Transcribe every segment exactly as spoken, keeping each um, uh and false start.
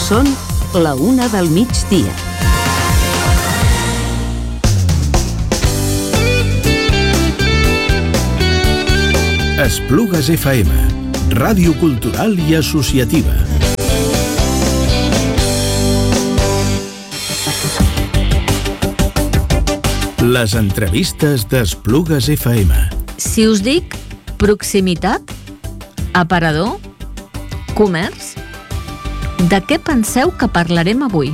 Són la una del migdia. Esplugues F M, ràdio cultural i associativa. Les entrevistes d'Esplugues F M. Si us dic proximitat, aparador, comerç, de què penseu que parlarem avui?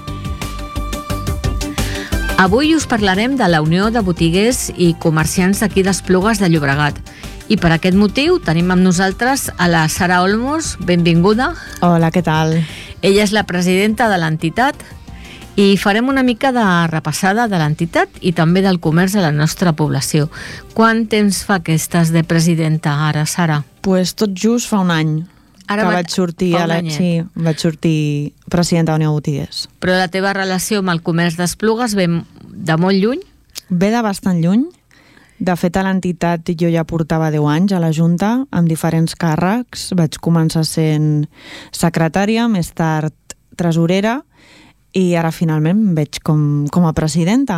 Avui us parlarem de la Unió de Botiguers i Comerciants d'aquí d'Esplugues de Llobregat. I per aquest motiu tenim amb nosaltres a la Sara Olmos. Benvinguda. Hola, què tal? Ella és la presidenta de l'entitat i farem una mica de repassada de l'entitat i també del comerç a la nostra població. Quant temps fa que estàs de presidenta ara, Sara? Pues tot just fa un any Ara que va- vaig sortir, fa a un la... anyet. sí, vaig sortir presidenta de la Unió de Botiguers. Però la teva relació amb el comerç d'Esplugues ve de molt lluny? Ve de bastant lluny. De fet, a l'entitat jo ja portava deu anys a la Junta, amb diferents càrrecs. Vaig començar sent secretària, més tard tresorera, i ara finalment em veig com, com a presidenta.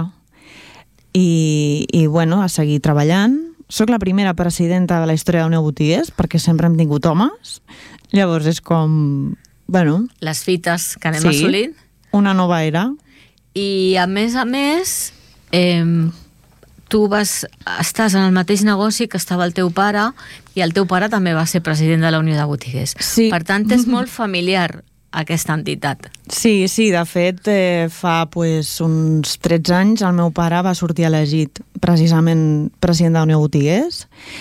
I, i bueno, a seguir treballant. Soc la primera presidenta de la història de la Unió de Botiguers, perquè sempre hem tingut homes. Llavors és com... bueno, Les fites que anem Sí. assolint? una nova era. I a més a més, eh, tu vas, estàs en el mateix negoci que estava el teu pare i el teu pare també va ser president de la Unió de Botiguers. Sí. Per tant, és molt familiar aquesta entitat. Sí, sí, de fet, eh, fa pues, uns tretze anys el meu pare va sortir elegit precisament president de la Unió de Botiguers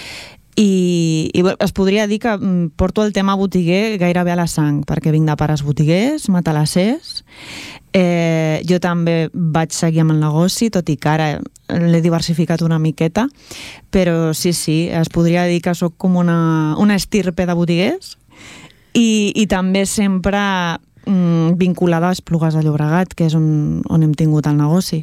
i, i bé, es podria dir que mm, porto el tema botiguer gairebé a la sang, perquè vinc de pares botiguers, matalassers. Eh, jo també vaig seguir amb el negoci, tot i que ara l'he diversificat una miqueta, però sí, sí, es podria dir que sóc com una, una estirpe de botiguers i, i també sempre mm, vinculada a Esplugues de Llobregat, que és on, on hem tingut el negoci.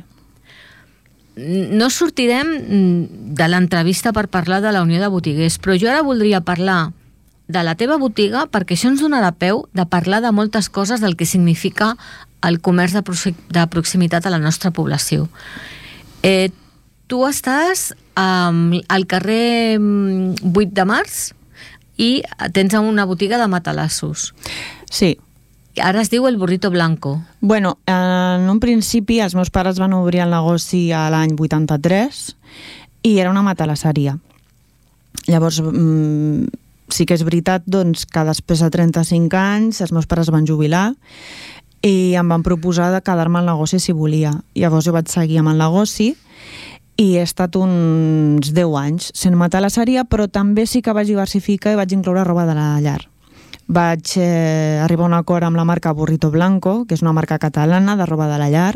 No sortirem de l'entrevista per parlar de la Unió de Botiguers, però jo ara voldria parlar de la teva botiga perquè això ens donarà peu de parlar de moltes coses del que significa el comerç de, proxi- de proximitat a la nostra població. Eh, tu estàs um, al carrer mm, vuit de març i tens una botiga de matalassos. Sí. Ara es diu El Burrito Blanco. Bueno, en un principi els meus pares van obrir el negoci a l'any vuitanta-tres i era una matalasseria. Llavors, mm, sí que és veritat doncs, que després de trenta-cinc anys els meus pares van jubilar i em van proposar de quedar-me al negoci si volia. Llavors jo vaig seguir amb el negoci i he estat uns deu anys sent matalasseria, però també sí que vaig diversificar i vaig incloure roba de la llar. Vaig eh, arribar a un acord amb la marca Burrito Blanco, que és una marca catalana de roba de la llar,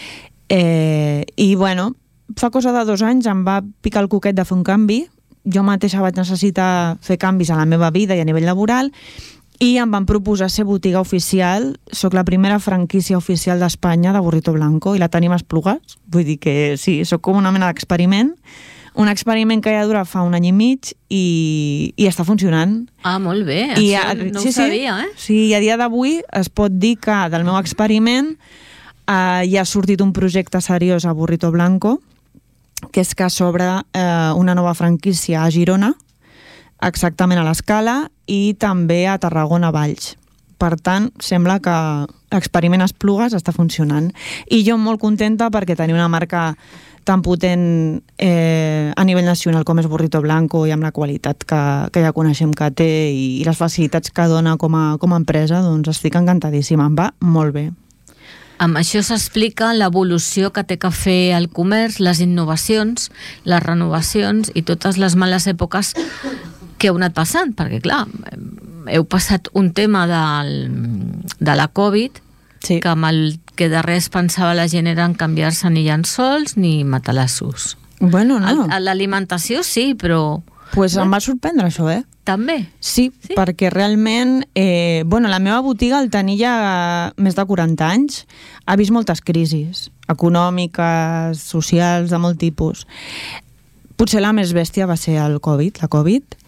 eh, i bueno, fa cosa de dos anys em va picar el coquet de fer un canvi. Jo mateixa vaig necessitar fer canvis a la meva vida i a nivell laboral i em van proposar ser botiga oficial. Soc la primera franquícia oficial d'Espanya de Burrito Blanco i la tenim a Esplugues. Vull dir que sí, soc com una mena d'experiment. Un experiment que ja dura fa un any i mig i, i està funcionant. Ah, molt bé, I això a- no sí, ho sabia, sí. eh? Sí, i a dia d'avui es pot dir que del meu experiment eh, ja ha sortit un projecte seriós a Burrito Blanco, que és que s'obre eh, una nova franquícia a Girona, exactament a l'Escala, i també a Tarragona Valls. Per tant, sembla que l'experiment Esplugues està funcionant. I jo molt contenta perquè tenim una marca tan potent eh, a nivell nacional com és Burrito Blanco i amb la qualitat que, que ja coneixem que té i, i les facilitats que dona com a, com a empresa, doncs estic encantadíssima, em va molt bé. Amb això s'explica l'evolució que té que fer el comerç, les innovacions, les renovacions i totes les males èpoques que heu anat passant, perquè clar, heu passat un tema del, de la Covid, Sí. que amb el que de res pensava la gent era en canviar-se ni llençols ni matalassos. Bueno, no. A l'alimentació sí, però Pues em va sorprendre això, eh? també. Sí, Sí? sí, perquè realment, eh, bueno, la meva botiga, al tenir ja més de quaranta anys, ha vist moltes crisis econòmiques, socials, de molt tipus. Potser la més bèstia va ser el Covid, la Covid,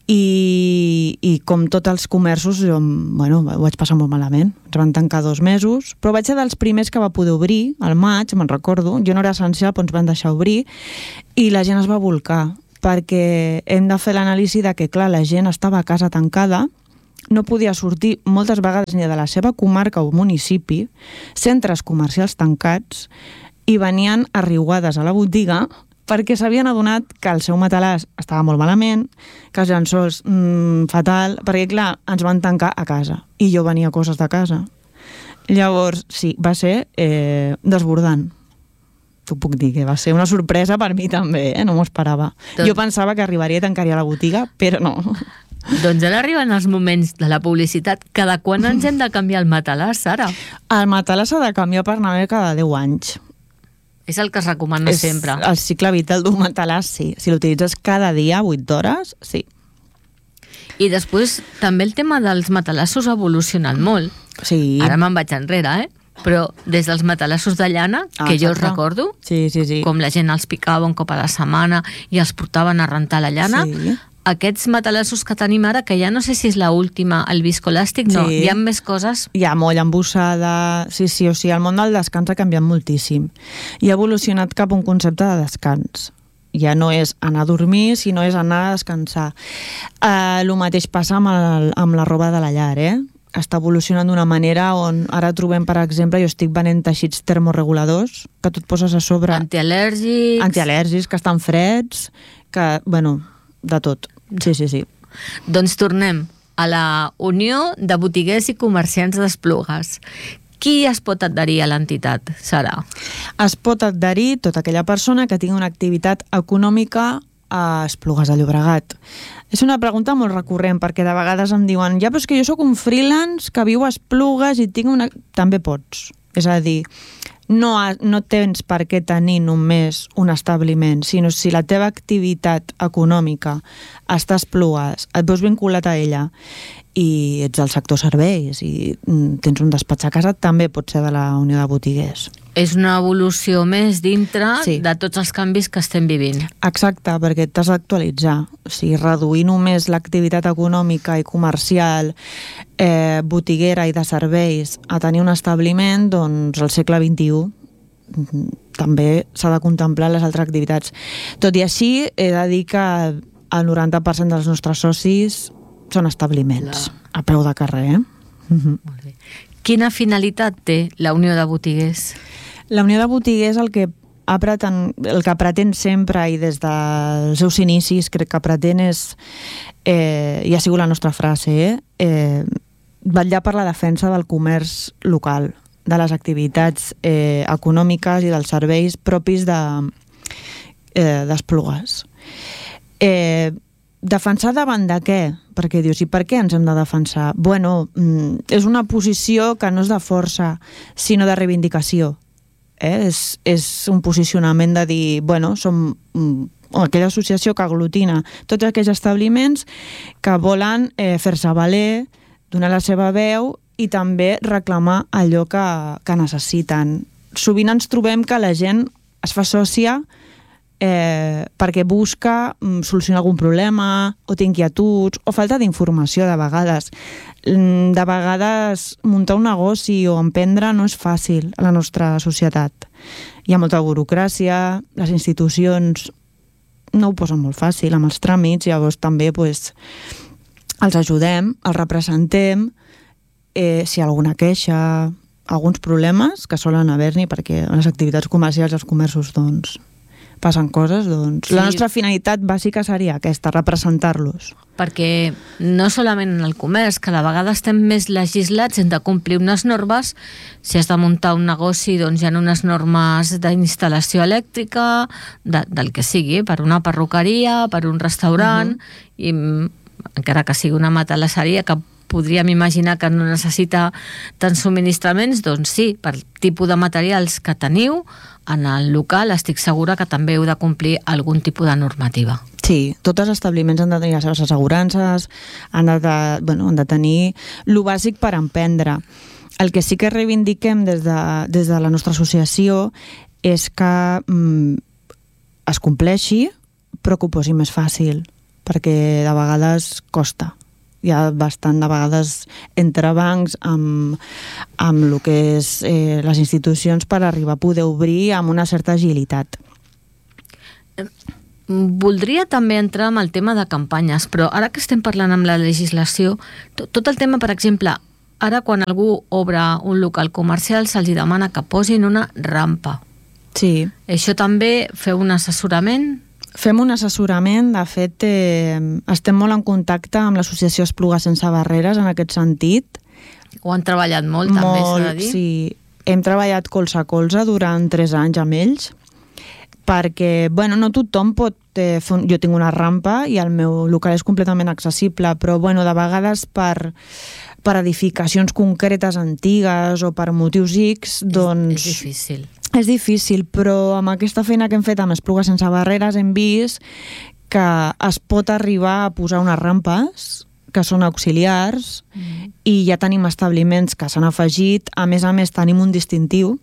I, i com tots els comerços, jo, bueno, ho vaig passar molt malament. Ens van tancar dos mesos, però vaig ser dels primers que va poder obrir, al maig, me'n recordo. Jo no era essencial, però ens van deixar obrir, i la gent es va volcar, perquè hem de fer l'anàlisi de que, clar, la gent estava a casa tancada, no podia sortir moltes vegades ni de la seva comarca o municipi, centres comercials tancats, i venien arriuades a la botiga perquè s'havien adonat que el seu matalàs estava molt malament, que els llençols mmm, fatal, perquè, clar, ens van tancar a casa, i jo venia coses de casa. Llavors, sí, va ser eh, desbordant. T'ho puc dir, que va ser una sorpresa per mi també, eh? No m'ho esperava. Doncs... Jo pensava que arribaria i tancaria la botiga, però no. Doncs ara arriben els moments de la publicitat. Cada quan ens hem de canviar el matalàs, Sara? El matalàs s'ha de canviar per anar cada deu anys. És el que es recomana és sempre. El cicle vital d'un matalàs, sí. Si l'utilitzes cada dia, vuit hores, sí. I després també el tema dels matalassos ha evolucionat molt. Sí. Ara me'n vaig enrere, eh? Però des dels matalassos de llana, ah, que exacte. jo els recordo, sí, sí, sí. com la gent els picava un cop a la setmana i els portaven a rentar la llana, sí. Aquests matalassos que tenim ara, que ja no sé si és l'última, el viscolàstic, no, sí. Hi ha més coses. Hi ha molla embussada, sí, sí, o sigui, el món del descans ha canviat moltíssim. I ha evolucionat cap a un concepte de descans. Ja no és anar a dormir, sinó és anar a descansar. Eh, el mateix passa amb, el, amb la roba de la llar, eh? Està evolucionant d'una manera on ara trobem, per exemple, jo estic venent teixits termoreguladors, que tu et poses a sobre... Antial·lèrgics. Antial·lèrgics, que estan freds, que, bueno, de tot. Sí, sí, sí. Doncs tornem a la Unió de Botiguers i Comerciants d'Esplugues. Qui es pot adherir a l'entitat, Sara? Es pot adherir tota aquella persona que tingui una activitat econòmica a Esplugues de Llobregat. És una pregunta molt recurrent, perquè de vegades em diuen ja, però és que jo sóc un freelance que viu a Esplugues i tinc una... També pots. És a dir, no, ha, no tens per què tenir només un establiment, sinó si la teva activitat econòmica està a Esplugues, et veus vinculat a ella i ets del sector serveis i tens un despatx a casa, també pot ser de la Unió de Botiguers. És una evolució més dintre sí. de tots els canvis que estem vivint. Exacte, perquè t'has d'actualitzar. O sigui, reduir només l'activitat econòmica i comercial, eh, botiguera i de serveis a tenir un establiment, doncs al segle vint-i-u també s'ha de contemplar les altres activitats. Tot i així, he de dir que el noranta per cent dels nostres socis són establiments, Clar. a peu de carrer. Eh? Uh-huh. Molt bé. Quina finalitat té la Unió de Botiguers? La Unió de Botiguers el que, ha pretén, el que pretén sempre i des dels seus inicis crec que pretén és, eh, i ha sigut la nostra frase, eh, eh, vetllar per la defensa del comerç local, de les activitats eh, econòmiques i dels serveis propis de, eh, d'Esplugues. Eh, defensar davant de què? Perquè dius, i per què ens hem de defensar? Bueno, és una posició que no és de força, sinó de reivindicació. Eh? És, és un posicionament de dir, bueno, som aquella associació que aglutina tots aquells establiments que volen eh, fer-se valer, donar la seva veu i també reclamar allò que, que necessiten. Sovint ens trobem que la gent es fa sòcia Eh, perquè busca mm, solucionar algun problema o té inquietuds o falta d'informació de vegades. De vegades muntar un negoci o emprendre no és fàcil a la nostra societat. Hi ha molta burocràcia, les institucions no ho posen molt fàcil amb els tràmits, llavors també pues, els ajudem, els representem, eh, si hi ha alguna queixa, alguns problemes que solen haver-n'hi perquè en les activitats comercials els comerços doncs passen coses, doncs sí. La nostra finalitat bàsica seria aquesta, representar-los. Perquè no solament en el comerç, que a la vegada estem més legislats, hem de complir unes normes, si has de muntar un negoci, doncs hi ha unes normes d'instal·lació elèctrica, de, del que sigui, per una perruqueria, per un restaurant, uh-huh. i encara que sigui una matalasseria, que podríem imaginar que no necessita tants subministraments, doncs sí, per tipus de materials que teniu, en el local estic segura que també heu de complir algun tipus de normativa. Sí, tots els establiments han de tenir les seves assegurances, han de, de, bueno, han de tenir el bàsic per emprendre. El que sí que reivindiquem des de, des de la nostra associació és que mm, es compleixi, però que ho posi més fàcil. perquè de vegades costa. Hi ha bastant de vegades entrebancs amb, amb el que és eh, les institucions per arribar a poder obrir amb una certa agilitat. Voldria també entrar en el tema de campanyes, però ara que estem parlant amb la legislació, tot, tot el tema, per exemple, ara quan algú obre un local comercial se'ls demana que posin una rampa. Sí. Això també feu un assessorament? Fem un assessorament, de fet eh, estem molt en contacte amb l'associació Esplugues Sense Barreres en aquest sentit. Ho han treballat molt, molt també, s'ha de dir. Sí, hem treballat colze a colze durant tres anys amb ells, perquè, bueno, no tothom pot eh, fer un... Jo tinc una rampa i el meu local és completament accessible, però, bueno, de vegades per, per edificacions concretes antigues o per motius X, doncs... És, és difícil. És difícil, però amb aquesta feina que hem fet amb Esplugues Sense Barreres hem vist que es pot arribar a posar unes rampes que són auxiliars mm. i ja tenim establiments que s'han afegit. A més a més tenim un distintiu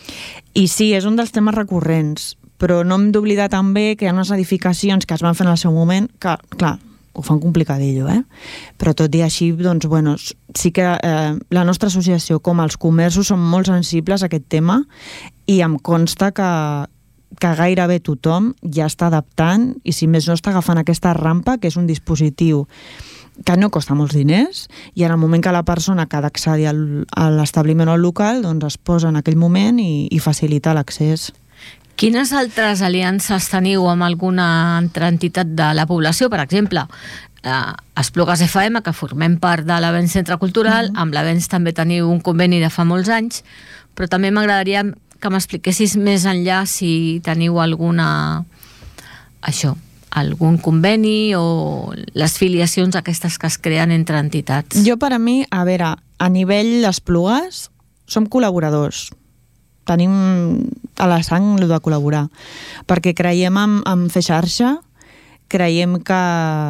i sí, és un dels temes recurrents, però no hem d'oblidar també que hi ha unes edificacions que es van fer en el seu moment que, clar, ho fan complicadillo, eh? Però tot i així, doncs, bueno, sí que eh, la nostra associació, com els comerços, són molt sensibles a aquest tema i em consta que, que gairebé tothom ja està adaptant i, si més no, està agafant aquesta rampa, que és un dispositiu que no costa molts diners, i en el moment que la persona que ha d'accedir a l'establiment o al local, doncs es posa en aquell moment i, i facilita l'accés. Quines altres aliances teniu amb alguna altra entitat de la població? Per exemple, eh, Esplugues F M, que formem part de l'Avenç Centre Cultural, uh-huh. amb l'Avenç també teniu un conveni de fa molts anys, però també m'agradaria que m'expliquessis més enllà si teniu alguna... això, algun conveni o les filiacions aquestes que es creen entre entitats. Jo, per a mi, a veure, a nivell d'Esplugues, som col·laboradors. Tenim a la sang el de col·laborar, perquè creiem en, en fer xarxa, creiem que,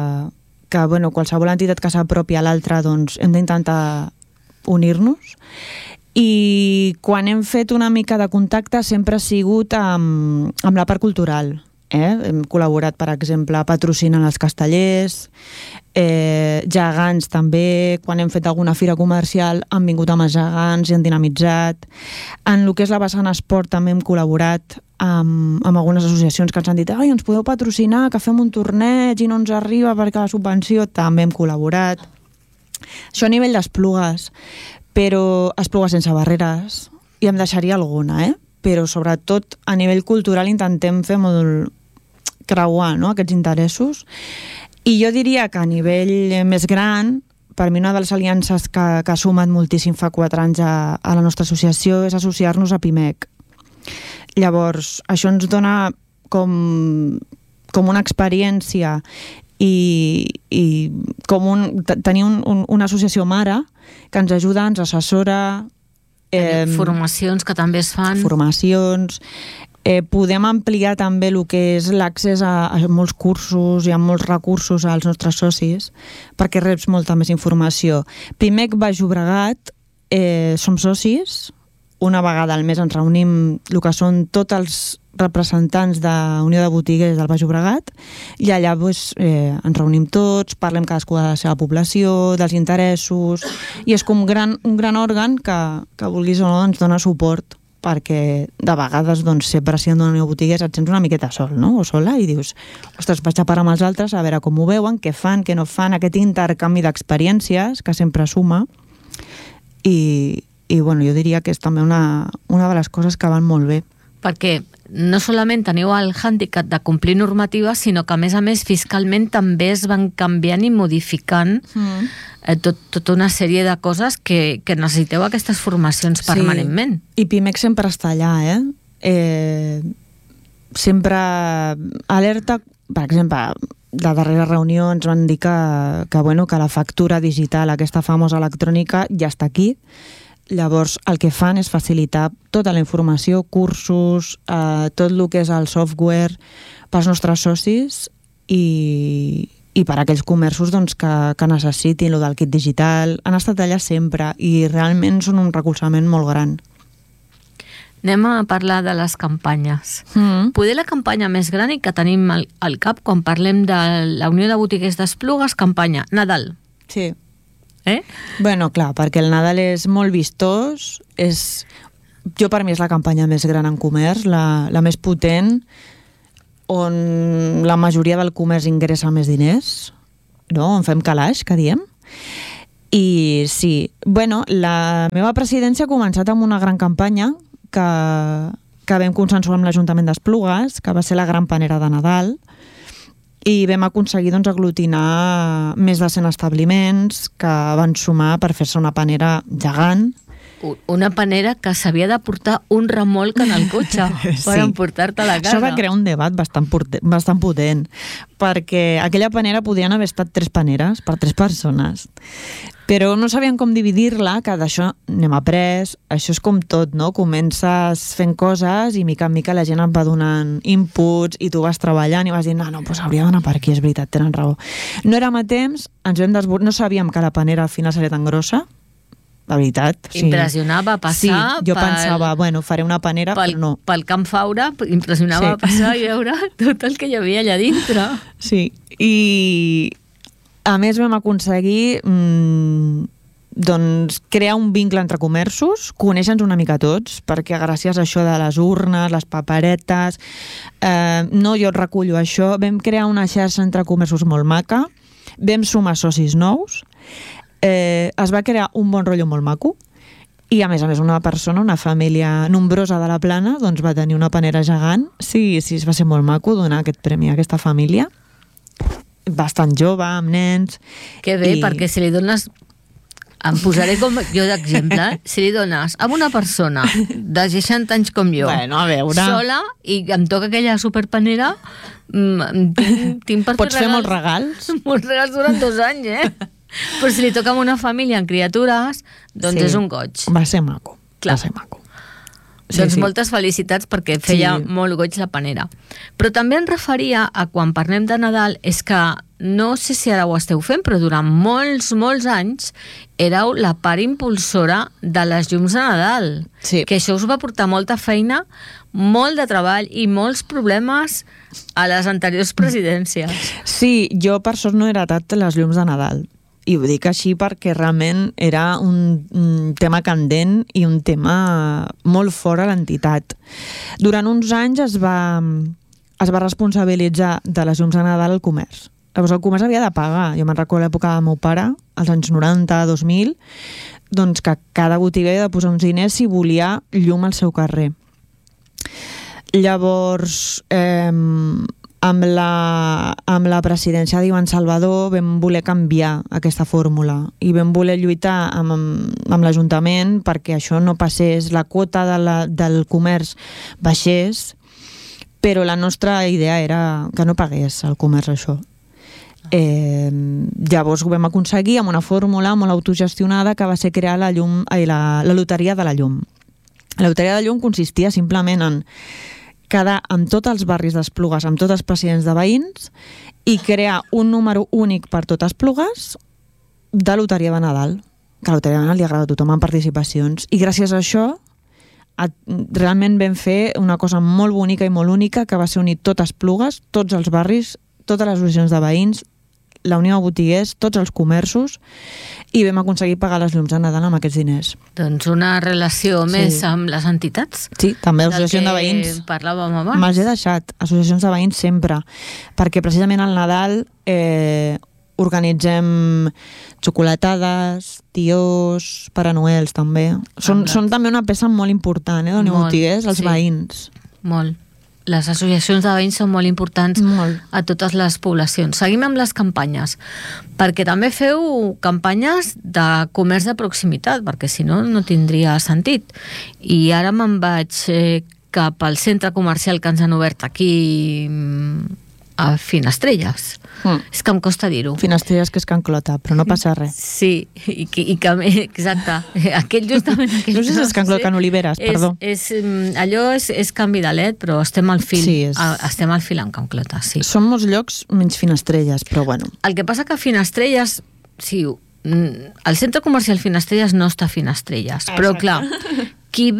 que bueno, qualsevol entitat que s'apropi a l'altra, doncs hem d'intentar unir-nos, i quan hem fet una mica de contacte sempre ha sigut amb, amb la part cultural. Eh? Hem col·laborat, per exemple, patrocinant els castellers, eh, gegants també, quan hem fet alguna fira comercial han vingut amb els gegants i han dinamitzat. En el que és la vessant esport també hem col·laborat amb, amb algunes associacions que ens han dit ai, ens podeu patrocinar, que fem un torneig i no ens arriba perquè la subvenció, també hem col·laborat. Això a nivell d'Esplugues, però Esplugues Sense Barreres, i em deixaria alguna, eh? Però sobretot a nivell cultural intentem fer molt creuar, no?, aquests interessos. I jo diria que a nivell més gran, per mi una de les aliances que, que ha sumat moltíssim fa quatre anys a, a la nostra associació és associar-nos a Pimec. Llavors, això ens dona com, com una experiència i, i com un, tenir un, un, una associació mare que ens ajuda, ens assessora... Eh, formacions que també es fan. Formacions... Eh, podem ampliar també el que és l'accés a, a molts cursos i a molts recursos als nostres socis perquè reps molta més informació. Pimec Baix Llobregat, eh, som socis, una vegada al mes ens reunim el que són tots els representants de Unió de Botiguers del Baix Llobregat i allà doncs, eh, ens reunim tots, parlem cadascú de la seva població, dels interessos, i és com gran, un gran òrgan que, que vulguis o no ens dona suport, perquè de vegades doncs, ser president d'una Unió de Botiguers et sents una miqueta sol, no? O sola, i dius, ostres, vaig a parar amb els altres a veure com ho veuen, què fan, què no fan, aquest intercanvi d'experiències que sempre suma, i, i bueno, jo diria que és també una, una de les coses que van molt bé. Perquè no solament teniu el hàndicap de complir normatives, sinó que a més a més fiscalment també es van canviant i modificant mm. eh, tot, tota una sèrie de coses que, que necessiteu aquestes formacions permanentment. Sí. I Pimec sempre està allà, eh? eh sempre alerta, per exemple, la darrera reunió ens van dir que, que, bueno, que la factura digital, aquesta famosa electrònica, ja està aquí. Llavors, el que fan és facilitar tota la informació, cursos, eh, tot el que és el software pels nostres socis i, i per a aquells comerços doncs, que, que necessitin el del kit digital. Han estat allà sempre i realment són un recolzament molt gran. anem a parlar de les campanyes. Mm. Poder la campanya més gran i que tenim al, al cap quan parlem de la Unió de Botiguers d'Esplugues, campanya Nadal. Sí. Eh? Bueno, clar, perquè el Nadal és molt vistós, és... jo per mi és la campanya més gran en comerç, la, la més potent, on la majoria del comerç ingressa més diners, no? On fem calaix, que diem. I sí, bueno, la meva presidència ha començat amb una gran campanya que, que vam consensuar amb l'Ajuntament d'Esplugues, que va ser la gran panera de Nadal, i vam aconseguir doncs, aglutinar més de cent establiments que van sumar per fer-se una panera gegant. Una panera que s'havia de portar un remolc en el cotxe per Sí. emportar-te a la casa. Això va crear un debat bastant, porte- bastant potent, perquè aquella panera podien haver estat tres paneres per tres persones, però no sabien com dividir-la, que d'això n'hem après, això és com tot, no? Comences fent coses i mica en mica la gent et va donant inputs i tu vas treballant i vas dir, no, no, doncs hauria d'anar per aquí, és veritat, tenen raó. No érem a temps, ens vam desbordar, no sabíem que la panera al final seria tan grossa, la veritat. Sí. Impressionava passar... Sí, jo pel, pensava, bueno, faré una panera, pel, però no. Pel Camp Faura, impressionava Sí. passar i veure tot el que hi havia allà dintre. Sí, i a més vam aconseguir mmm, doncs, crear un vincle entre comerços, conèixer-nos una mica tots, perquè gràcies a això de les urnes, les paperetes, eh, no jo recullo això, vam crear una xarxa entre comerços molt maca, vam sumar socis nous, eh, es va crear un bon rotllo molt maco, i a més a més una persona, una família nombrosa de la Plana, doncs va tenir una panera gegant. Sí, sí, es va ser molt maco donar aquest premi a aquesta família, bastant jove, amb nens. Que bé, I... perquè si li dones... Em posaré com jo d'exemple, si li dones a una persona de seixanta anys com jo, Bueno, a veure... sola, i em toca aquella superpanera, mm, tinc, tinc per Pots fer molts regals. molts regals durant dos anys, eh? Però si li toca a una família amb criatures, doncs Sí. és un goig. Va ser maco. Clar. Va ser maco. Doncs moltes felicitats perquè feia Sí. molt goig la panera. Però també em referia a quan parlem de Nadal, és que no sé si ara ho esteu fent, però durant molts, molts anys éreu la part impulsora de les llums de Nadal. Sí. Que això us va portar molta feina, molt de treball i molts problemes a les anteriors presidències. Sí, jo per sort no he heretat les llums de Nadal. I ho dic així perquè realment era un, un tema candent i un tema molt fora a l'entitat. Durant uns anys es va, es va responsabilitzar de les llums de Nadal el comerç. Llavors el comerç havia de pagar. Jo me'n recordo l'època del meu pare, als anys noranta, dos mil, doncs que cada botiga havia de posar uns diners si volia llum al seu carrer. Llavors, eh, amb la, amb la presidència d'Ivan Salvador vam voler canviar aquesta fórmula i vam voler lluitar amb, amb l'Ajuntament perquè això no passés, la quota de la, del comerç baixés, però la nostra idea era que no pagués el comerç això. Eh, llavors ho vam aconseguir amb una fórmula molt autogestionada que va ser crear la, llum, ai, la, la loteria de la llum. La loteria de la llum consistia simplement en quedar amb tots els barris d'Esplugues, amb tots els presidents de veïns i crear un número únic per totes Esplugues de loteria de Nadal, que a la loteria de Nadal li agrada a tothom en participacions, i gràcies a això a, realment vam fer una cosa molt bonica i molt única que va ser unir totes Esplugues, tots els barris, totes les associacions de veïns, la Unió de Botiguers, tots els comerços, i vam aconseguir pagar les llums de Nadal amb aquests diners. Doncs una relació Sí. més amb les entitats. Sí, també del l'associació de que veïns. parlàvem abans. Me'ls he deixat, associacions de veïns sempre, perquè precisament al Nadal eh, organitzem xocolatades, tiós, Pare Noels també. Són, Anda. són també una peça molt important, eh, de Unió de Molt, Botiguers, els sí. veïns. Molt. Les associacions de veïns són molt importants Molt. a totes les poblacions. Seguim amb les campanyes, perquè també feu campanyes de comerç de proximitat, perquè si no, no tindria sentit. I ara me'n vaig eh, cap al centre comercial que ens han obert aquí mm, a Finestrelles. Mm. És que em costa dir-ho. Finestrelles que és Can Clota, però no passa res. Sí, i que, i que exacte, aquell justament aquell No sé si és Can Clot, Can Oliveres, és, perdó. És, mm, allò és, és canvi de led, però estem al fil, Sí, és- a, estem al fil amb Can Clota, sí. Són molts llocs menys Finestrelles, però bueno. El que passa que Finestrelles, sí, mm, el centre comercial Finestrelles no està a Finestrelles, però clar, qui ve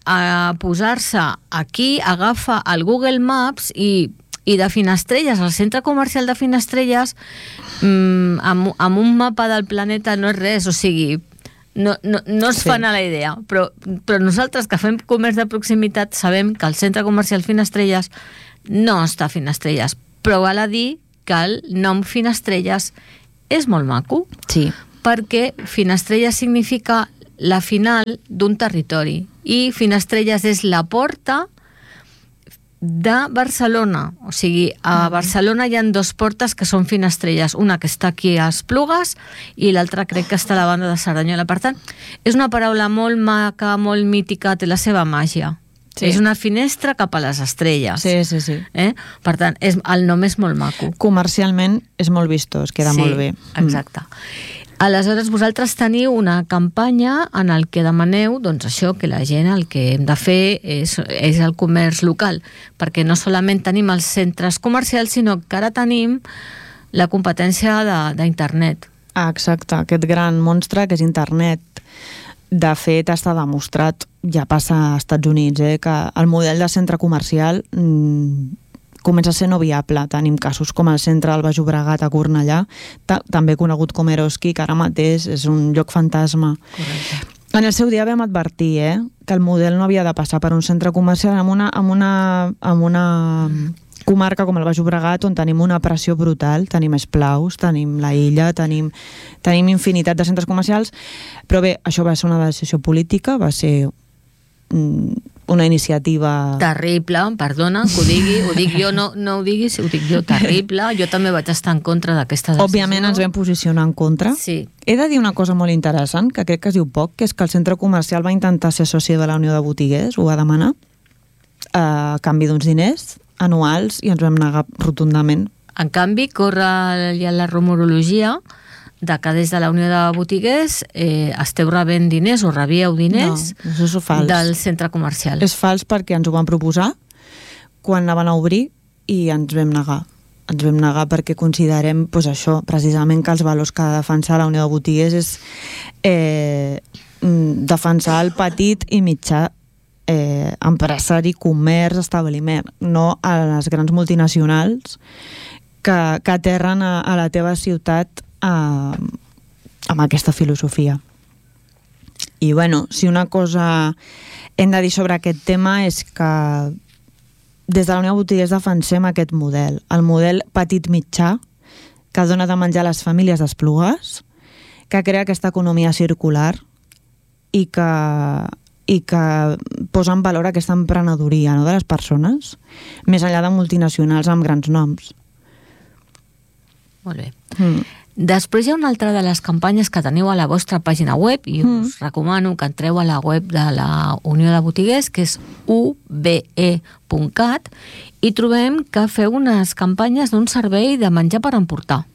a posar-se aquí, agafa el Google Maps i, i de Finestrelles, el centre comercial de Finestrelles, mmm, amb, amb un mapa del planeta no és res, o sigui, no, no, no es sí. fan a la idea, però, però nosaltres que fem comerç de proximitat sabem que el centre comercial Finestrelles no està a Finestrelles, però val a dir que el nom Finestrelles és molt maco, sí. perquè Finestrelles significa la final d'un territori i Finestrelles és la porta de Barcelona, o sigui, a Barcelona hi ha dos portes que són Finestrelles, una que està aquí a Esplugues i l'altra crec que està a la banda de Cerdanyola. Per tant, és una paraula molt maca, molt mítica, té la seva màgia. Sí. És una finestra cap a les estrelles. Sí, sí, sí. Eh? Per tant, és, el nom és molt maco. Comercialment és molt vistós, queda sí, molt bé. Exacte. Mm. Aleshores, vosaltres teniu una campanya en el que demaneu, doncs això, que la gent el que hem de fer és, és el comerç local, perquè no solament tenim els centres comercials, sinó que ara tenim la competència d'internet. Ah, exacte, aquest gran monstre que és internet. De fet, està demostrat, ja passa als Estats Units, eh, que el model de centre comercial mmm, comença a ser no viable. Tenim casos com el centre del Baix Llobregat a Cornellà, ta també conegut com Eroski, que ara mateix és un lloc fantasma. Correcte. En el seu dia vam advertir eh, que el model no havia de passar per un centre comercial amb una, amb una, amb una comarca com el Baix Llobregat, on tenim una pressió brutal, tenim esplaus, tenim la Illa, tenim, tenim infinitat de centres comercials, però bé, això va ser una decisió política, va ser una iniciativa... Terrible, perdona, que ho digui, ho dic jo, no, no ho diguis, ho dic jo, terrible. Jo també vaig estar en contra d'aquesta decisió. Òbviament ens vam posicionar en contra. Sí. He de dir una cosa molt interessant, que crec que es diu poc, que és que el centre comercial va intentar ser soci de la Unió de Botiguers, ho va demanar, a canvi d'uns diners anuals, i ens vam negar rotundament. En canvi, corre ja la rumorologia de que des de la Unió de Botiguers eh, esteu rebent diners o rebíeu diners no, això és fals. Del centre comercial. És fals perquè ens ho van proposar quan la van a obrir i ens vam negar. Ens vam negar perquè considerem pues, això, precisament que els valors que ha de defensar la Unió de Botiguers és eh, defensar el petit i mitjà eh, empresari, comerç, establiment, no a les grans multinacionals que, que aterren a, a la teva ciutat Uh, amb aquesta filosofia. I bueno, si una cosa hem de dir sobre aquest tema és que des de la Unió de Botiguers defensem aquest model, el model petit-mitjà que dona de menjar a les famílies d'Esplugues, que crea aquesta economia circular i que, i que posa en valor aquesta emprenedoria, no, de les persones, més enllà de multinacionals amb grans noms. Molt bé. Mm. Després hi ha una altra de les campanyes que teniu a la vostra pàgina web i mm. us recomano que entreu a la web de la Unió de Botiguers, que és u be e punt cat, i trobem que feu unes campanyes d'un servei de menjar per emportar.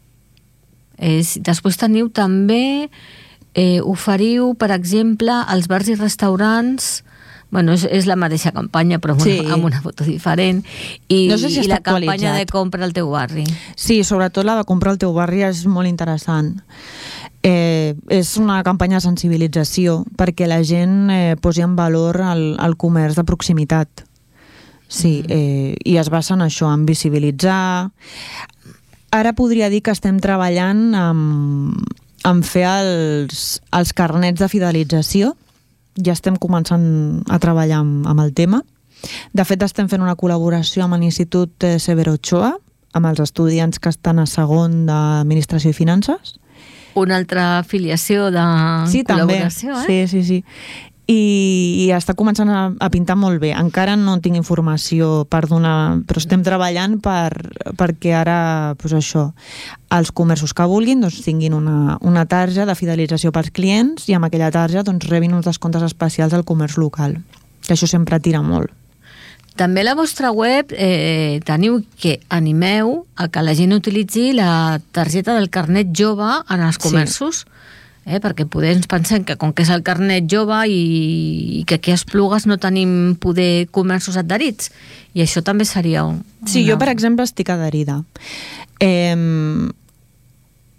És, després teniu també, eh, oferiu, per exemple, als bars i restaurants. Bueno, és, és la mateixa campanya, però sí. una, amb una foto diferent. I, no sé si i la campanya de compra al teu barri. Sí, sobretot la de compra al teu barri és molt interessant. Eh, és una campanya de sensibilització perquè la gent eh, posi en valor el, el comerç de proximitat. Sí, mm. eh, i es basa en això, en visibilitzar. Ara podria dir que estem treballant en, en fer els, els carnets de fidelització. Ja estem començant a treballar amb, amb el tema. De fet, estem fent una col·laboració amb l'Institut Severo Ochoa, amb els estudiants que estan a segon d'Administració i Finances. Una altra afiliació de sí, col·laboració, també. eh? Sí, sí, sí. I, i està començant a, a pintar molt bé. Encara no tinc informació per donar, però estem treballant per, perquè ara, doncs això, els comerços que vulguin doncs, tinguin una, una tarja de fidelització pels clients i amb aquella tarja doncs, rebin uns descomptes especials al comerç local, que això sempre tira molt. També a la vostra web eh, teniu que animeu a que la gent utilitzi la targeta del carnet jove en els comerços. Sí. Eh, perquè poder ens pensem que com que és el carnet jove i, i que aquí a Esplugues no tenim poder comerços adherits, i això també seria un... Sí, una... jo per exemple estic adherida. Eh,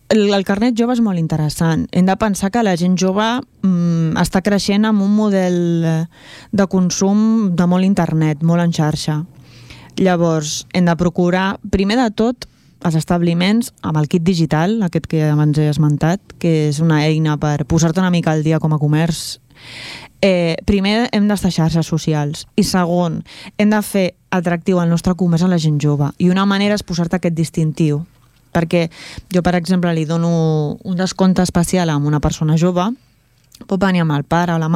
el, el carnet jove és molt interessant. Hem de pensar que la gent jove mm, està creixent amb un model de consum de molt internet, molt en xarxa. Llavors, hem de procurar, primer de tot, els establiments amb el kit digital, aquest que abans he esmentat, que és una eina per posar-te una mica al dia com a comerç. Eh, primer hem d'estar xarxes socials i segon, hem de fer atractiu el nostre comerç a la gent jove i una manera és posar-te aquest distintiu, perquè jo, per exemple, li dono un descompte especial a una persona jove, pot venir amb el pare o la mare